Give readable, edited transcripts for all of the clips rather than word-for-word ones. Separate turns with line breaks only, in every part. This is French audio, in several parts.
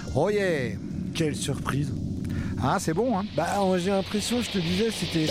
Oh yeah.
Quelle surprise.
Ah, c'est bon, hein.
Bah, j'ai l'impression, je te disais, c'était...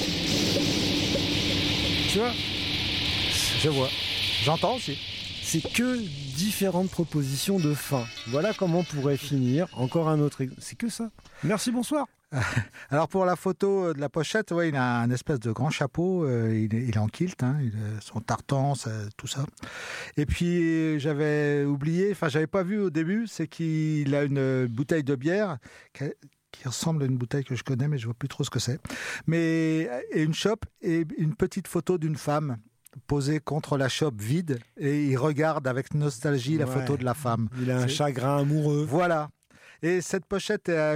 Tu vois ?
Je vois. J'entends aussi.
C'est que différentes propositions de fin. Voilà comment on pourrait finir. Encore un autre... C'est que ça. Merci, bonsoir.
Alors pour la photo de la pochette, ouais, il a un espèce de grand chapeau, il est en kilt, hein, son tartan, tout ça. Et puis j'avais oublié, enfin j'avais pas vu au début, c'est qu'il a une bouteille de bière qui ressemble à une bouteille que je connais, mais je vois plus trop ce que c'est. Et une chope et une petite photo d'une femme posée contre la chope vide, et il regarde avec nostalgie la photo de la femme.
Il a un chagrin amoureux.
Voilà. Et cette pochette a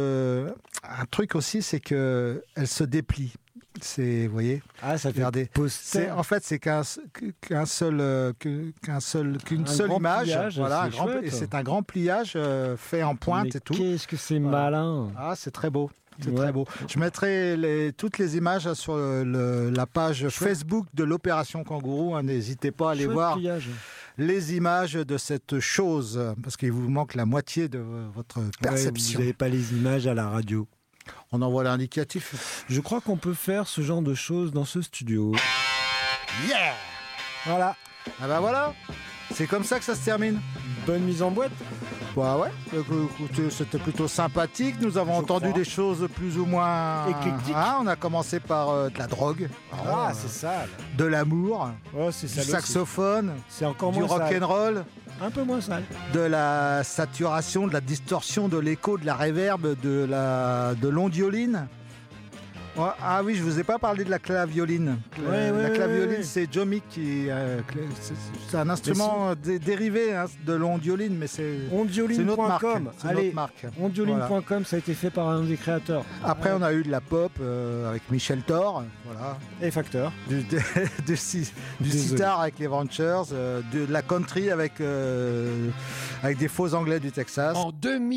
un truc aussi, c'est qu'elle se déplie. Vous voyez ?
Ah, ça fait
regardez. En fait, c'est qu'une seule image.
Pliage,
voilà,
et
c'est un grand pliage fait en pointe.
Mais
et tout.
Qu'est-ce que c'est malin.
Ah, c'est très beau. C'est très beau. Je mettrai toutes les images sur la page Facebook de l'Opération Kangourou. Hein, n'hésitez pas à aller voir les images de cette chose, parce qu'il vous manque la moitié de votre perception.
Vous n'avez pas les images à la radio.
On envoie l'indicatif.
Je crois qu'on peut faire ce genre de choses dans ce studio.
Yeah ! Voilà. Ah bah voilà. C'est comme ça que ça se termine.
Bonne mise en boîte.
Bah ouais, écoutez, c'était plutôt sympathique. Nous avons entendu des choses plus ou moins
éclectiques.
On a commencé par de la drogue.
C'est ça.
De l'amour.
C'est
du saxophone.
C'est encore
du rock'n'roll.
Un peu moins sale.
De la saturation, de la distorsion, de l'écho, de la réverb, de l'ondioline. Ah oui, je vous ai pas parlé de la clavioline. La clavioline, c'est Joe Meek c'est un instrument dérivé de l'ondioline, mais c'est une autre marque.
Allez, ondioline.com, voilà. Ça a été fait par un des créateurs.
Après, on a eu de la pop avec Michel Thor, voilà.
Et Facteur.
Du sitar avec les Ventures, de la country avec des faux anglais du Texas.
En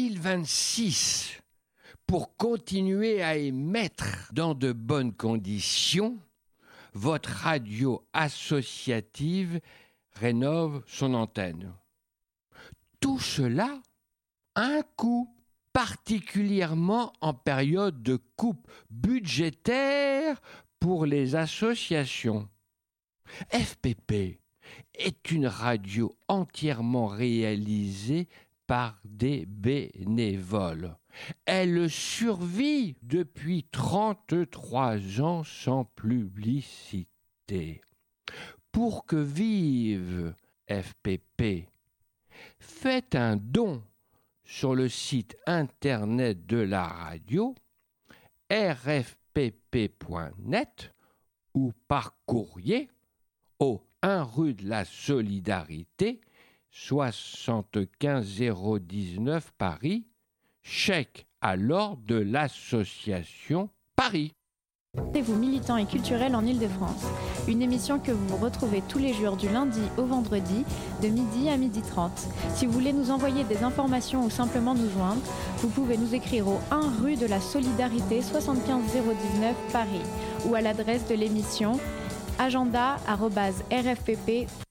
2026, pour continuer à émettre dans de bonnes conditions, votre radio associative rénove son antenne. Tout cela a un coût, particulièrement en période de coupe budgétaire pour les associations. FPP est une radio entièrement réalisée par des bénévoles. Elle survit depuis 33 ans sans publicité. Pour que vive FPP, faites un don sur le site internet de la radio rfpp.net ou par courrier au 1 rue de la Solidarité, 75 019 Paris, chèque à l'ordre de l'association Paris.
Rendez-vous militant et culturel en Ile-de-France. Une émission que vous retrouvez tous les jours du lundi au vendredi de midi à 12h30. Si vous voulez nous envoyer des informations ou simplement nous joindre, vous pouvez nous écrire au 1 rue de la Solidarité 75 019 Paris ou à l'adresse de l'émission agenda@rfpp.net.